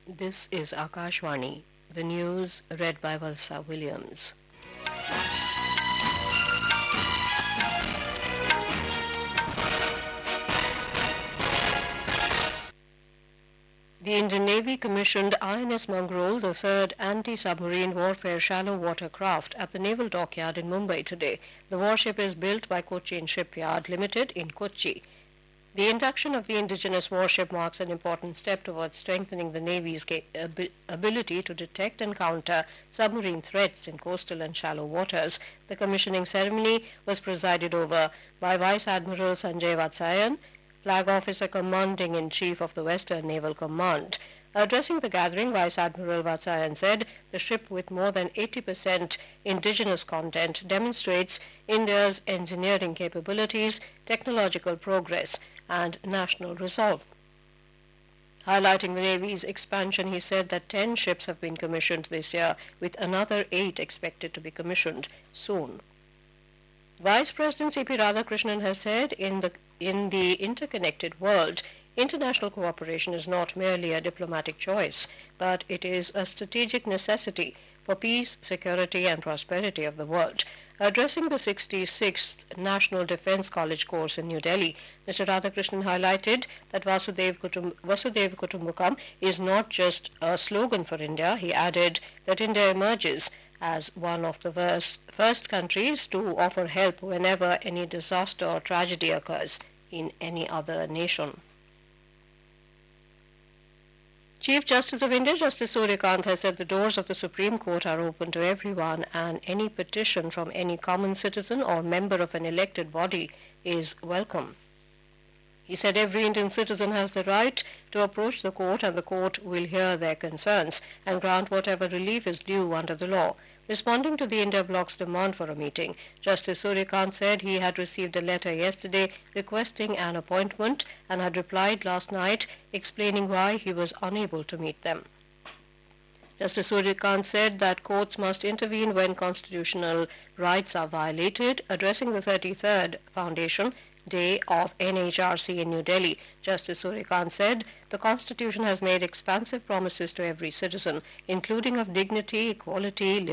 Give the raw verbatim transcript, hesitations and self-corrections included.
This is Akashvani, the news read by Valsa Williams. The Indian Navy commissioned I N S Mangrol, the third anti-submarine warfare shallow water craft, at the naval dockyard in Mumbai today. The warship is built by Cochin Shipyard Limited in Kochi. The induction of the indigenous warship marks an important step towards strengthening the Navy's ab- ability to detect and counter submarine threats in coastal and shallow waters. The commissioning ceremony was presided over by Vice Admiral Sanjay Vatsayan, Flag Officer Commanding-in-Chief of the Western Naval Command. Addressing the gathering, Vice Admiral Vatsayan said the ship, with more than eighty percent indigenous content, demonstrates India's engineering capabilities, technological progress, and national resolve. Highlighting the Navy's expansion, he said that ten ships have been commissioned this year, with another eight expected to be commissioned soon. Vice President C P Radhakrishnan has said in the in the interconnected world, international cooperation is not merely a diplomatic choice, but it is a strategic necessity for peace, security, and prosperity of the world. Addressing the sixty-sixth National Defence College course in New Delhi, Mister Radhakrishnan highlighted that Vasudev, Kutum- Vasudev Kutumbakam is not just a slogan for India. He added that India emerges as one of the first, first countries to offer help whenever any disaster or tragedy occurs in any other nation. Chief Justice of India, Justice Suryakant, has said the doors of the Supreme Court are open to everyone, and any petition from any common citizen or member of an elected body is welcome. He said every Indian citizen has the right to approach the court, and the court will hear their concerns and grant whatever relief is due under the law. Responding to the India Bloc's demand for a meeting, Justice Suryakant said he had received a letter yesterday requesting an appointment and had replied last night explaining why he was unable to meet them. Justice Suryakant said that courts must intervene when constitutional rights are violated. Addressing the thirty-third Foundation Day of N H R C in New Delhi, Justice Suryakant said the Constitution has made expansive promises to every citizen, including of dignity, equality,